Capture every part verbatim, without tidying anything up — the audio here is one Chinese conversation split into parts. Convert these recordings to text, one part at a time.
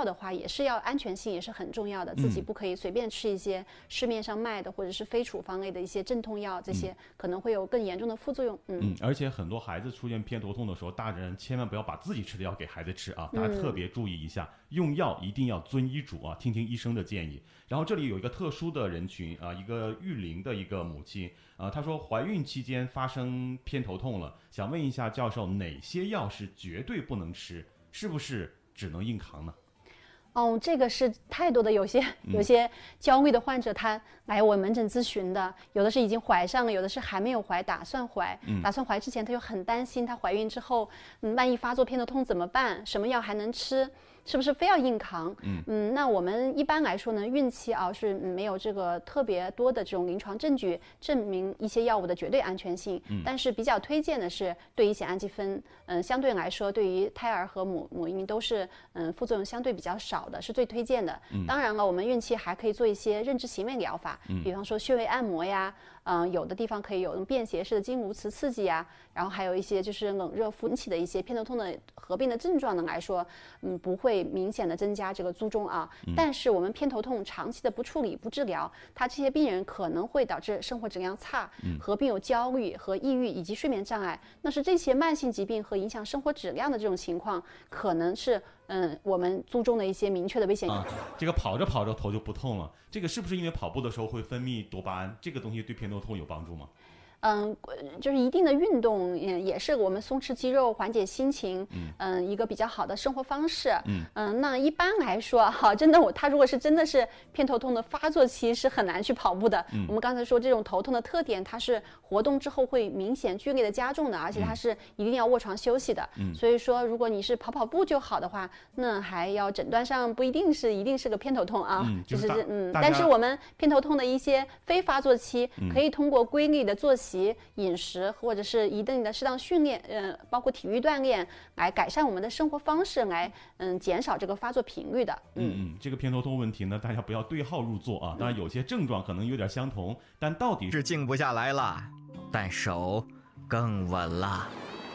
药的话，也是要安全性也是很重要的，自己不可以随便吃一些市面上卖的或者是非处方类的一些镇痛药，这些可能会有更严重的副作用。嗯， 嗯，而且很多孩子出现偏头痛的时候，大人千万不要把自己吃的药给孩子吃啊，大家特别注意一下，嗯、用药一定要遵医嘱啊，听听医生的建议。然后这里有一个特殊的人群啊，一个育龄的一个母亲啊，她说怀孕期间发生偏头痛了，想问一下教授，哪些药是绝对不能吃，是不是只能硬扛呢？ 哦，这个是太多的，有些有些焦虑的患者，他来我门诊咨询的，有的是已经怀上了，有的是还没有怀，打算怀，嗯、打算怀之前他就很担心，他怀孕之后，嗯，万一发作偏头痛怎么办？什么药还能吃？是不是非要硬扛？嗯嗯，那我们一般来说呢，孕期啊是没有这个特别多的这种临床证据证明一些药物的绝对安全性。嗯，但是比较推荐的是对乙酰氨基酚，嗯，相对来说对于胎儿和母母婴都是嗯副作用相对比较少的，是最推荐的。嗯，当然了，我们孕期还可以做一些认知行为疗法，嗯、比方说穴位按摩呀，嗯，有的地方可以有便携式的经颅磁刺激呀，然后还有一些就是冷热引起的一些偏头痛的合并的症状呢来说，嗯，不会明显的增加这个卒中啊，嗯、但是我们偏头痛长期的不处理不治疗，它这些病人可能会导致生活质量差，嗯、合并有焦虑和抑郁以及睡眠障碍。那是这些慢性疾病和影响生活质量的这种情况，可能是嗯我们卒中的一些明确的危险。 啊，这个跑着跑着头就不痛了，这个是不是因为跑步的时候会分泌多巴胺？这个东西对偏头痛有帮助吗？ 嗯，就是一定的运动，嗯，也是我们松弛肌肉、缓解心情，嗯，嗯一个比较好的生活方式。嗯，嗯那一般来说，哈，真的我他如果是真的是偏头痛的发作期，是很难去跑步的。嗯，我们刚才说这种头痛的特点，它是活动之后会明显剧烈的加重的，而且它是一定要卧床休息的。嗯，所以说如果你是跑跑步就好的话，那还要诊断上不一定是一定是个偏头痛啊。 嗯， 就是嗯，但是我们偏头痛的一些非发作期，可以通过规律的作息、饮食或者是一定的适当训练，呃，包括体育锻炼，来改善我们的生活方式，来嗯减少这个发作频率的。 嗯嗯，这个偏头痛问题呢，大家不要对号入座啊。当然有些症状可能有点相同，但到底是静不下来了，但手更稳了。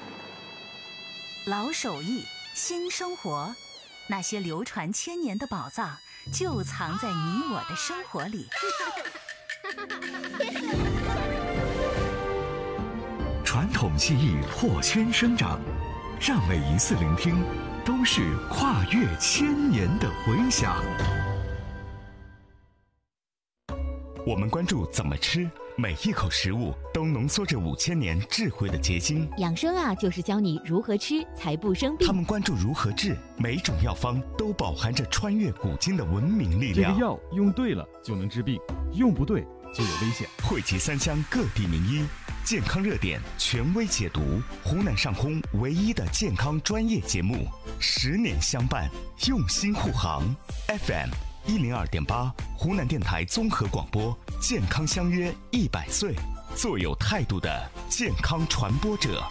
老手艺，新生活，那些流传千年的宝藏，就藏在你我的生活里。 传统技艺破圈生长，让每一次聆听都是跨越千年的回响。我们关注怎么吃，每一口食物都浓缩着五千年智慧的结晶。 养生啊，就是教你如何吃才不生病。 他们关注如何治，每种药方都饱含着穿越古今的文明力量。 这个药用对了就能治病，用不对就有危险。 汇集三湘各地名医，健康热点权威解读，湖南上空唯一的健康专业节目，十年相伴，用心护航。F M 一零二点八，湖南电台综合广播，健康相约一百岁，做有态度的健康传播者。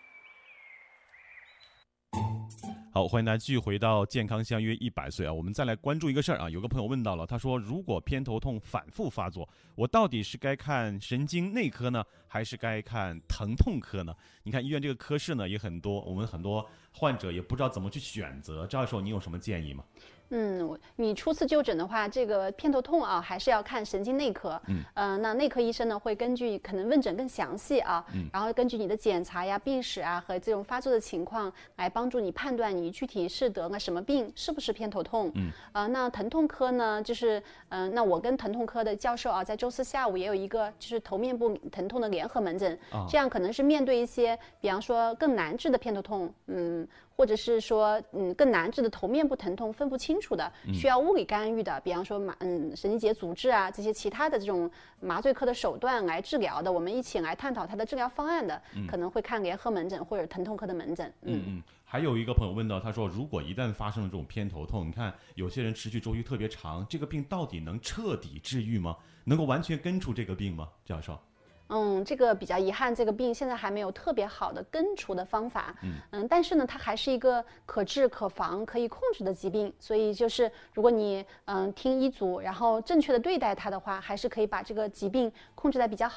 好，欢迎大家继续回到健康相约一百岁啊！我们再来关注一个事儿啊，有个朋友问到了，他说如果偏头痛反复发作，我到底是该看神经内科呢，还是该看疼痛科呢？你看医院这个科室呢也很多，我们很多患者也不知道怎么去选择，赵教授你有什么建议吗？ 嗯，你初次就诊的话，这个偏头痛啊，还是要看神经内科。嗯，呃，那内科医生呢会根据可能问诊更详细啊，嗯，然后根据你的检查呀、病史啊和这种发作的情况，来帮助你判断你具体是得了什么病，是不是偏头痛。嗯，呃，那疼痛科呢，就是嗯、呃，那我跟疼痛科的教授啊，在周四下午也有一个就是头面部疼痛的联合门诊，啊、这样可能是面对一些，比方说更难治的偏头痛，嗯。或者是说，嗯，更难治的头面部疼痛分不清楚的，需要物理干预的，比方说麻，嗯，神经节阻滞啊，这些其他的这种麻醉科的手段来治疗的，我们一起来探讨它的治疗方案的，嗯、可能会看联合门诊或者疼痛科的门诊。 嗯嗯。还有一个朋友问到，他说，如果一旦发生了这种偏头痛，你看有些人持续周期特别长，这个病到底能彻底治愈吗？能够完全根除这个病吗？教授？ 嗯，这个比较遗憾，这个病现在还没有特别好的根除的方法。嗯, 嗯但是呢，它还是一个可治可防、可以控制的疾病。所以就是如果你嗯听医嘱，然后正确的对待它的话，还是可以把这个疾病控制在比较好